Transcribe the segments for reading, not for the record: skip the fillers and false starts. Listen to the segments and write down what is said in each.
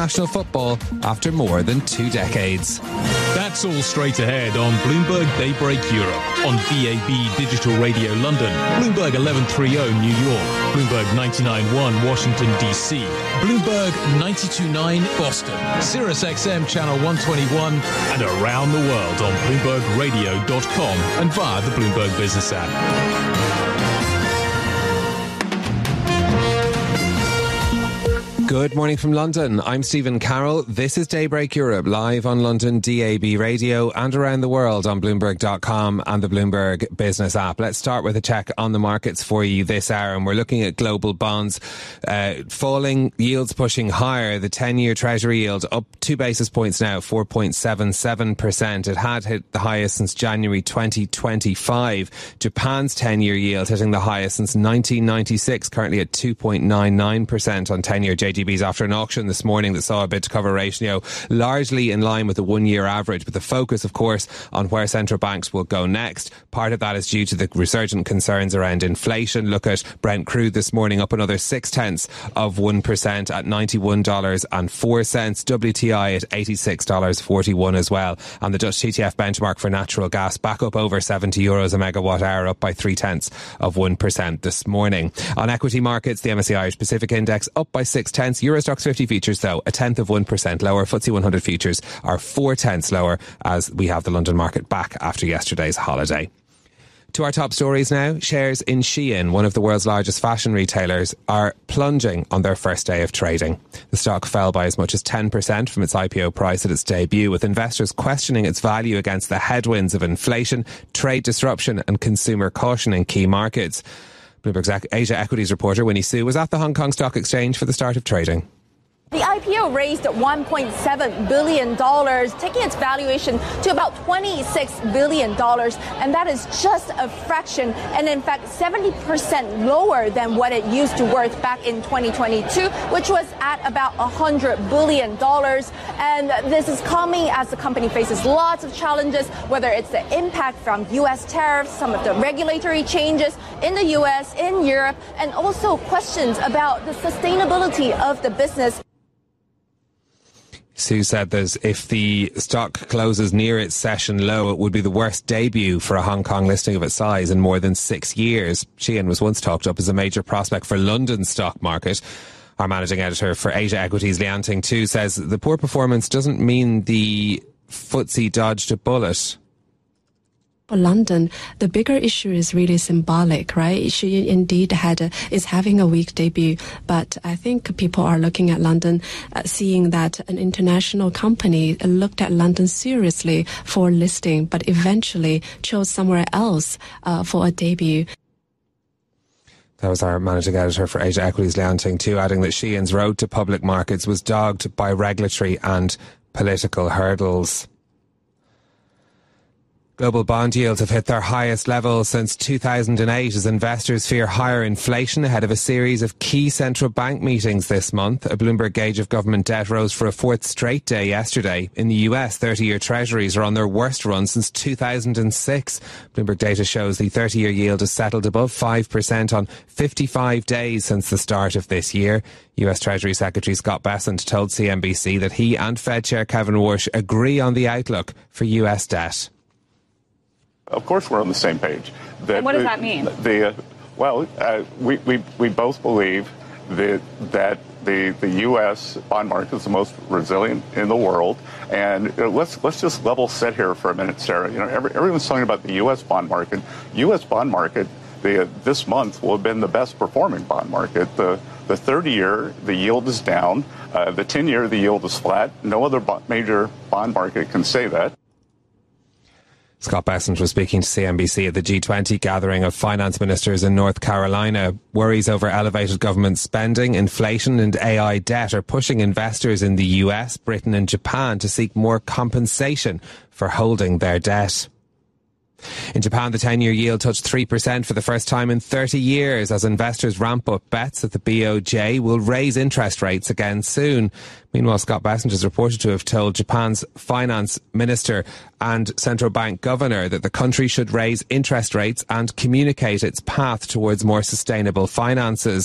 international football after more than 2 decades. That's all straight ahead on Bloomberg Daybreak Europe, on DAB Digital Radio London, Bloomberg 1130 New York, Bloomberg 99.1 Washington DC, Bloomberg 92.9 Boston, Sirius XM Channel 121, and around the world on BloombergRadio.com and via the Bloomberg Business app. Good morning from London. I'm Stephen Carroll. This is Daybreak Europe, live on London DAB radio and around the world on Bloomberg.com and the Bloomberg Business app. Let's start with a check on the markets for you this hour, and we're looking at global bonds falling, yields pushing higher. The 10-year Treasury yield up 2 basis points now, 4.77%. It had hit the highest since January 2025. Japan's 10-year yield hitting the highest since 1996, currently at 2.99% on 10-year JGBs after an auction this morning that saw a bid to cover ratio largely in line with the 1-year average, but the focus, of course, on where central banks will go next. Part of that is due to the resurgent concerns around inflation. Look at Brent crude this morning, up another 0.6% at $91.04. WTI at $86.41 as well. And the Dutch TTF benchmark for natural gas back up over €70 a megawatt hour, up by 0.3% this morning. On equity markets, the MSCI Irish Pacific Index up by 0.6. Euro Stoxx 50 futures, though, 0.1% lower. FTSE 100 futures are 0.4 lower as we have the London market back after yesterday's holiday. To our top stories now. Shares in Shein, one of the world's largest fashion retailers, are plunging on their first day of trading. The stock fell by as much as 10% from its IPO price at its debut, with investors questioning its value against the headwinds of inflation, trade disruption and consumer caution in key markets. Bloomberg's Asia Equities reporter Winnie Su was at the Hong Kong Stock Exchange for the start of trading. The IPO raised $1.7 billion, taking its valuation to about $26 billion. And that is just a fraction, and in fact 70% lower than what it used to worth back in 2022, which was at about $100 billion. And this is coming as the company faces lots of challenges, whether it's the impact from U.S. tariffs, some of the regulatory changes in the U.S., in Europe, and also questions about the sustainability of the business. Sue said that if the stock closes near its session low, it would be the worst debut for a Hong Kong listing of its size in more than 6 years. Shein was once talked up as a major prospect for London's stock market. Our managing editor for Asia Equities, Lian Ting Tu, says the poor performance doesn't mean the FTSE dodged a bullet. For London, the bigger issue is really symbolic, right? She indeed is having a weak debut, but I think people are looking at London, seeing that an international company looked at London seriously for listing, but eventually chose somewhere else for a debut. That was our managing editor for Asia Equities, Lian Ting Tu, adding that Shein's road to public markets was dogged by regulatory and political hurdles. Global bond yields have hit their highest level since 2008 as investors fear higher inflation ahead of a series of key central bank meetings this month. A Bloomberg gauge of government debt rose for a 4th straight day yesterday. In the US, 30-year treasuries are on their worst run since 2006. Bloomberg data shows the 30-year yield has settled above 5% on 55 days since the start of this year. US Treasury Secretary Scott Bessent told CNBC that he and Fed Chair Kevin Warsh agree on the outlook for US debt. Of course we're on the same page. And what does that mean? We both believe that the U.S. bond market is the most resilient in the world. And let's just level set here for a minute, Sarah. You know, everyone's talking about the U.S. bond market. U.S. bond market this month will have been the best performing bond market. The 30-year, the yield is down. The 10-year, the yield is flat. No other major bond market can say that. Scott Bessent was speaking to CNBC at the G20 gathering of finance ministers in North Carolina. Worries over elevated government spending, inflation and AI debt are pushing investors in the US, Britain and Japan to seek more compensation for holding their debt. In Japan, the 10-year yield touched 3% for the first time in 30 years as investors ramp up bets that the BOJ will raise interest rates again soon. Meanwhile, Scott Bessent is reported to have told Japan's finance minister and central bank governor that the country should raise interest rates and communicate its path towards more sustainable finances.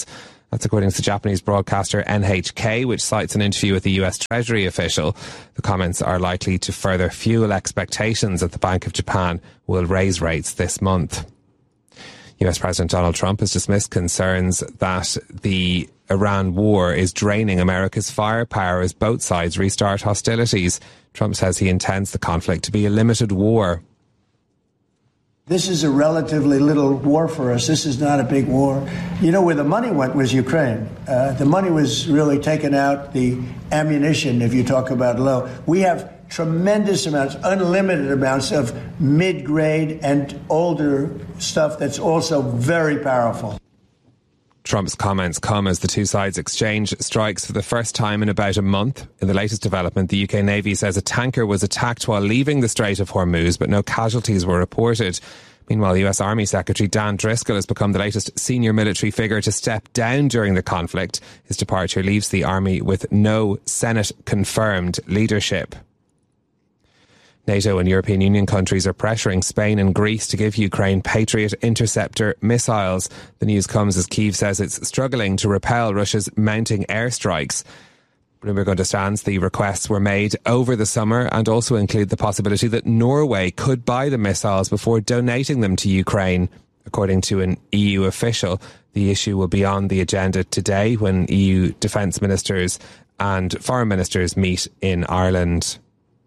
That's according to Japanese broadcaster NHK, which cites an interview with the US Treasury official. The comments are likely to further fuel expectations that the Bank of Japan will raise rates this month. US President Donald Trump has dismissed concerns that the Iran war is draining America's firepower as both sides restart hostilities. Trump says he intends the conflict to be a limited war. This is a relatively little war for us. This is not a big war. You know, where the money went was Ukraine. The money was really taken out, the ammunition, if you talk about low. We have tremendous amounts, unlimited amounts of mid-grade and older stuff that's also very powerful. Trump's comments come as the two sides exchange strikes for the first time in about a month. In the latest development, the UK Navy says a tanker was attacked while leaving the Strait of Hormuz, but no casualties were reported. Meanwhile, US Army Secretary Dan Driscoll has become the latest senior military figure to step down during the conflict. His departure leaves the army with no Senate-confirmed leadership. NATO and European Union countries are pressuring Spain and Greece to give Ukraine Patriot interceptor missiles. The news comes as Kyiv says it's struggling to repel Russia's mounting airstrikes. Bloomberg understands the requests were made over the summer and also include the possibility that Norway could buy the missiles before donating them to Ukraine. According to an EU official, the issue will be on the agenda today when EU defence ministers and foreign ministers meet in Ireland.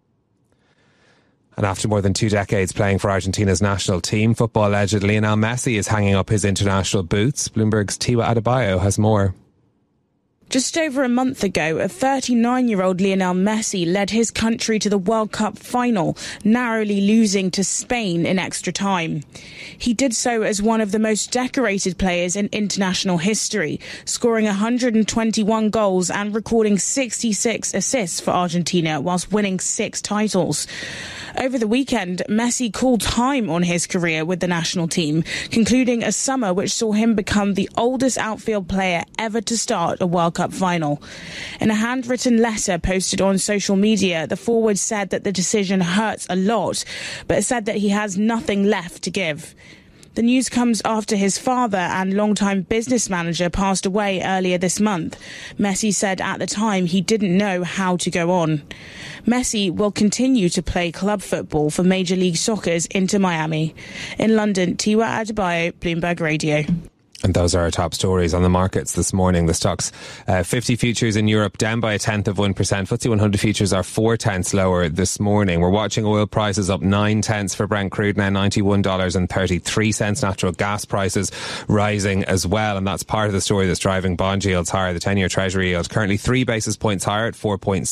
And after more than 2 decades playing for Argentina's national team, football legend Lionel Messi is hanging up his international boots. Bloomberg's Tiwa Adebayo has more. Just over a month ago, a 39-year-old Lionel Messi led his country to the World Cup final, narrowly losing to Spain in extra time. He did so as one of the most decorated players in international history, scoring 121 goals and recording 66 assists for Argentina whilst winning 6 titles. Over the weekend, Messi called time on his career with the national team, concluding a summer which saw him become the oldest outfield player ever to start a World Cup final. In a handwritten letter posted on social media, the forward said that the decision hurts a lot, but said that he has nothing left to give. The news comes after his father and longtime business manager passed away earlier this month. Messi said at the time he didn't know how to go on. Messi will continue to play club football for Major League Soccer's Inter Miami. In London, Tiwa Adebayo, Bloomberg Radio. And those are our top stories on the markets this morning. The stocks 50 futures in Europe down by 0.1%. FTSE 100 futures are 0.4 lower this morning. We're watching oil prices up 0.9 for Brent crude, now $91.33. Natural gas prices rising as well. And that's part of the story that's driving bond yields higher. The 10-year Treasury yield currently 3 basis points higher at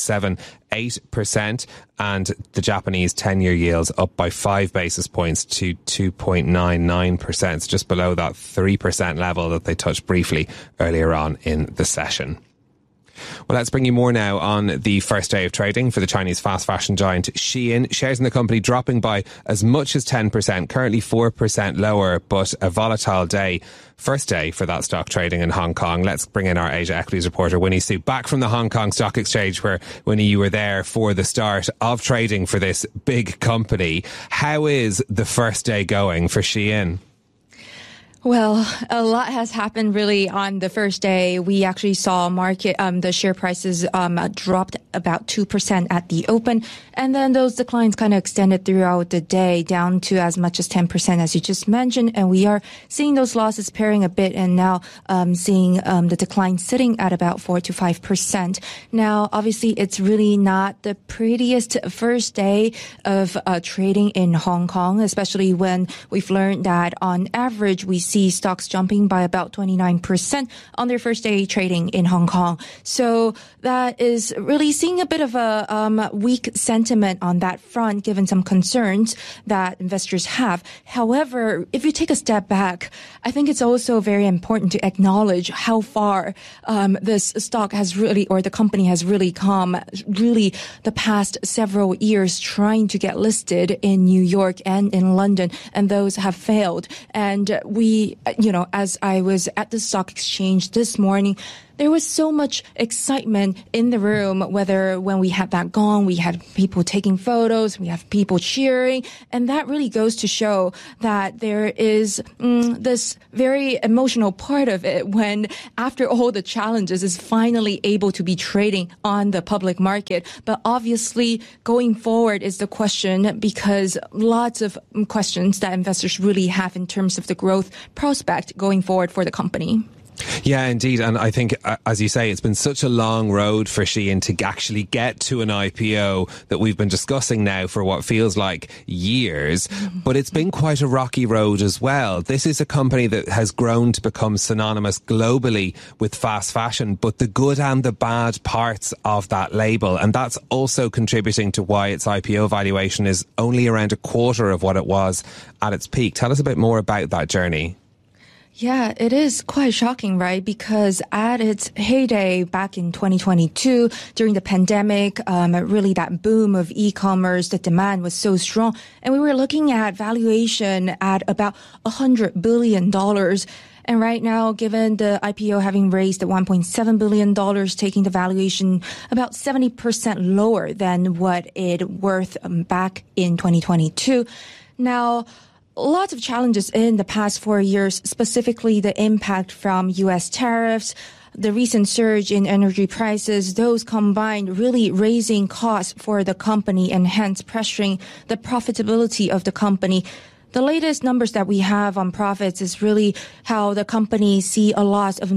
4.78%. And the Japanese 10-year yields up by 5 basis points to 2.99%, just below that 3% level that they touched briefly earlier on in the session. Well, let's bring you more now on the first day of trading for the Chinese fast fashion giant Shein. Shares in the company dropping by as much as 10%, currently 4% lower, but a volatile day. First day for that stock trading in Hong Kong. Let's bring in our Asia Equities reporter, Winnie Su, back from the Hong Kong Stock Exchange, where, Winnie, you were there for the start of trading for this big company. How is the first day going for Shein? Well, a lot has happened really on the first day. We actually saw the share prices dropped about 2% at the open. And then those declines kind of extended throughout the day down to as much as 10%, as you just mentioned. And we are seeing those losses pairing a bit and now seeing the decline sitting at about 4 to 5%. Now, obviously, it's really not the prettiest first day of trading in Hong Kong, especially when we've learned that on average, we see stocks jumping by about 29% on their first day trading in Hong Kong. So that is really seeing a bit of a weak sentiment on that front, given some concerns that investors have. However, if you take a step back, I think it's also very important to acknowledge how far this stock has really, or the company has really come, really the past several years trying to get listed in New York and in London, and those have failed. And we, as I was at the stock exchange this morning, there was so much excitement in the room, whether when we had that gong, we had people taking photos, we have people cheering, and that really goes to show that there is this very emotional part of it when, after all the challenges, is finally able to be trading on the public market. But obviously, going forward is the question, because lots of questions that investors really have in terms of the growth prospect going forward for the company. Yeah, indeed. And I think, as you say, it's been such a long road for Shein to actually get to an IPO that we've been discussing now for what feels like years. But it's been quite a rocky road as well. This is a company that has grown to become synonymous globally with fast fashion, but the good and the bad parts of that label. And that's also contributing to why its IPO valuation is only around a quarter of what it was at its peak. Tell us a bit more about that journey. Yeah, it is quite shocking, right? Because at its heyday back in 2022, during the pandemic, really that boom of e-commerce, the demand was so strong. And we were looking at valuation at about $100 billion. And right now, given the IPO having raised $1.7 billion, taking the valuation about 70% lower than what it worth back in 2022. Now, lots of challenges in the past 4 years, specifically the impact from U.S. tariffs, the recent surge in energy prices, those combined really raising costs for the company and hence pressuring the profitability of the company. The latest numbers that we have on profits is really how the company see a loss of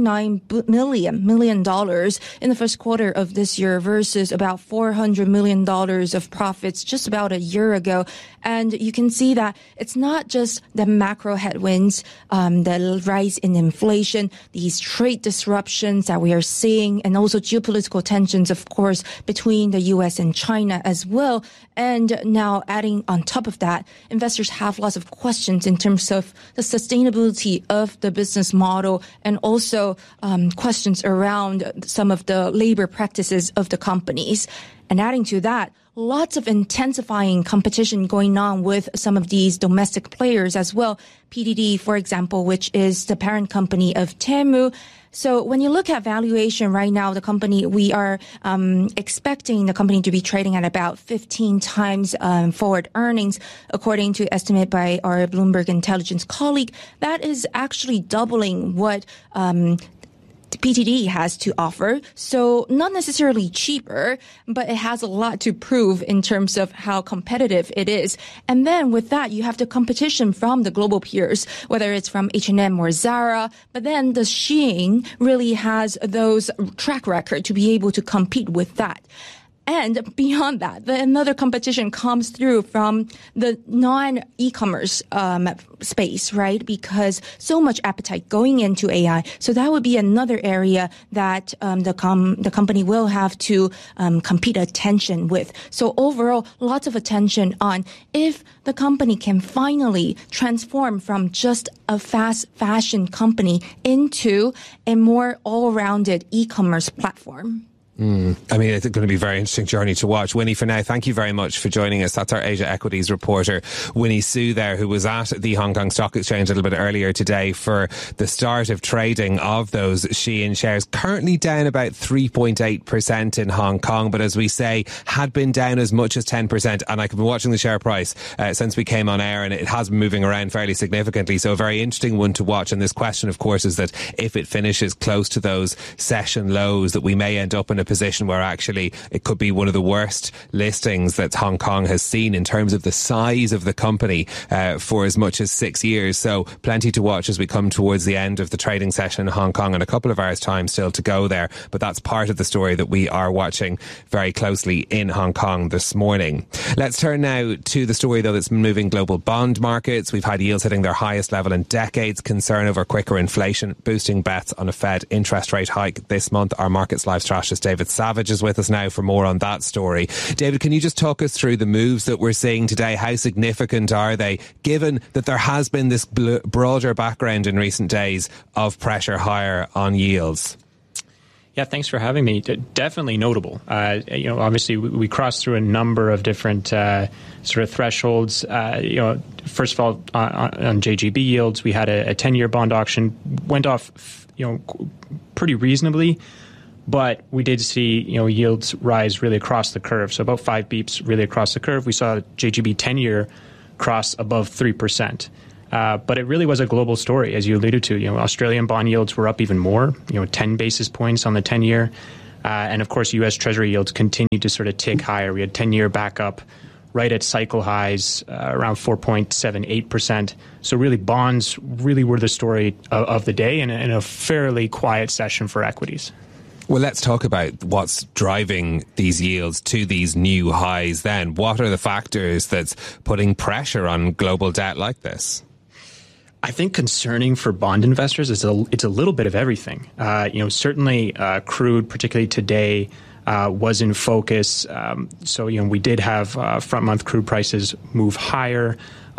$99 million in the first quarter of this year versus about $400 million of profits just about a year ago. And you can see that it's not just the macro headwinds, the rise in inflation, these trade disruptions that we are seeing, and also geopolitical tensions, of course, between the U.S. and China as well. And now adding on top of that, investors have lots of questions in terms of the sustainability of the business model and also questions around some of the labor practices of the companies. And adding to that, lots of intensifying competition going on with some of these domestic players as well. PDD, for example, which is the parent company of Temu. So when you look at valuation right now, the company, we are expecting the company to be trading at about 15 times forward earnings, according to estimate by our Bloomberg Intelligence colleague. That is actually doubling what PTD has to offer. So not necessarily cheaper, but it has a lot to prove in terms of how competitive it is. And then with that, you have the competition from the global peers, whether it's from H&M or Zara. But then the Shein really has those track record to be able to compete with that. And beyond that, another competition comes through from the non-e-commerce space, right? Because so much appetite going into AI. So that would be another area that the company will have to compete attention with. So overall, lots of attention on if the company can finally transform from just a fast fashion company into a more all-rounded e-commerce platform. I mean, it's going to be a very interesting journey to watch. Winnie, for now, thank you very much for joining us. That's our Asia Equities reporter, Winnie Su there, who was at the Hong Kong Stock Exchange a little bit earlier today for the start of trading of those Shein shares. Currently down about 3.8% in Hong Kong, but as we say, had been down as much as 10%. And I've been watching the share price since we came on air, and it has been moving around fairly significantly. So a very interesting one to watch. And this question, of course, is that if it finishes close to those session lows, that we may end up in a position where actually it could be one of the worst listings that Hong Kong has seen in terms of the size of the company for as much as 6 years. So plenty to watch as we come towards the end of the trading session in Hong Kong, and a couple of hours time still to go there. But that's part of the story that we are watching very closely in Hong Kong this morning. Let's turn now to the story, though, that's moving global bond markets. We've had yields hitting their highest level in decades, concern over quicker inflation, boosting bets on a Fed interest rate hike this month. Our Markets Live strategist David Savage is with us now for more on that story. David, can you just talk us through the moves that we're seeing today? How significant are they, given that there has been this broader background in recent days of pressure higher on yields? Yeah, thanks for having me. Definitely notable. Obviously we crossed through a number of different sort of thresholds. First of all, on JGB yields, we had a 10-year bond auction, went off, pretty reasonably. But we did see, yields rise really across the curve. So about 5 beeps really across the curve. We saw JGB 10-year cross above 3%. But it really was a global story, as you alluded to. Australian bond yields were up even more, 10 basis points on the 10-year. And of course, U.S. Treasury yields continued to sort of tick higher. We had 10-year back up right at cycle highs, around 4.78%. So really, bonds really were the story of the day, and a fairly quiet session for equities. Well, let's talk about what's driving these yields to these new highs then. What are the factors that's putting pressure on global debt like this? I think concerning for bond investors is it's a little bit of everything. Certainly crude, particularly today, was in focus. So we did have front month crude prices move higher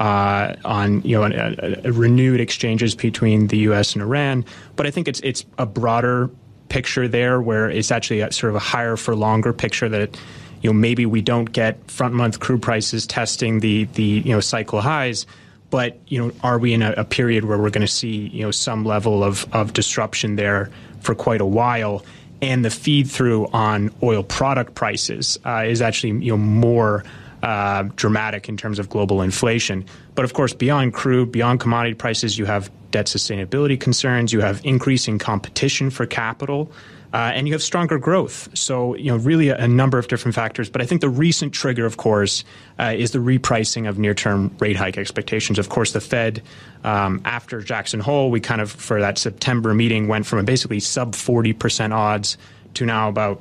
on a renewed exchanges between the U.S. and Iran. But I think it's a broader picture there, where it's actually sort of a higher for longer picture that maybe we don't get front month crude prices testing the cycle highs, but are we in a period where we're going to see some level of disruption there for quite a while, and the feed through on oil product prices is actually more dramatic in terms of global inflation. But of course, beyond crude, beyond commodity prices, you have debt sustainability concerns, you have increasing competition for capital, and you have stronger growth. So, really a number of different factors. But I think the recent trigger, of course, is the repricing of near-term rate hike expectations. Of course, the Fed, after Jackson Hole, we kind of, for that September meeting, went from a basically sub 40% odds to now about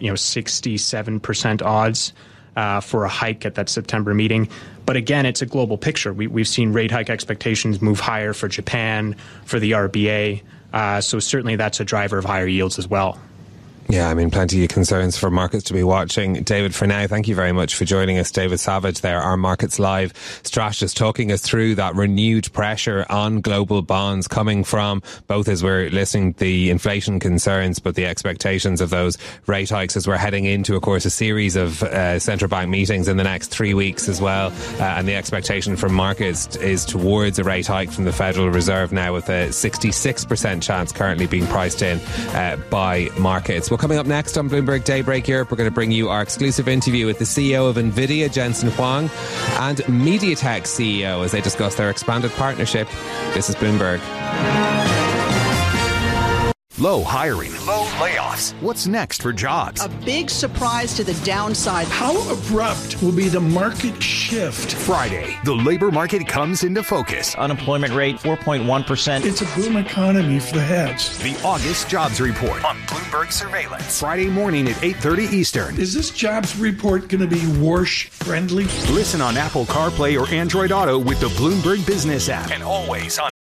67% odds for a hike at that September meeting. But again, it's a global picture. We've seen rate hike expectations move higher for Japan, for the RBA. So certainly that's a driver of higher yields as well. Yeah, plenty of concerns for markets to be watching. David, for now, thank you very much for joining us. David Savage there, our Markets Live strategist, talking us through that renewed pressure on global bonds coming from both, as we're listening, the inflation concerns, but the expectations of those rate hikes as we're heading into, of course, a series of central bank meetings in the next 3 weeks as well. And the expectation from markets is towards a rate hike from the Federal Reserve now, with a 66% chance currently being priced in by markets. Well, coming up next on Bloomberg Daybreak Europe, we're going to bring you our exclusive interview with the CEO of NVIDIA, Jensen Huang, and MediaTek CEO as they discuss their expanded partnership. This is Bloomberg. Low hiring, low layoffs. What's next for jobs? A big surprise to the downside. How abrupt will be the market shift? Friday, the labor market comes into focus. Unemployment rate, 4.1%. It's a boom economy for the heads. The August Jobs Report on Bloomberg Surveillance. Friday morning at 8:30 Eastern. Is this jobs report going to be Warsh-friendly? Listen on Apple CarPlay or Android Auto with the Bloomberg Business app. And always on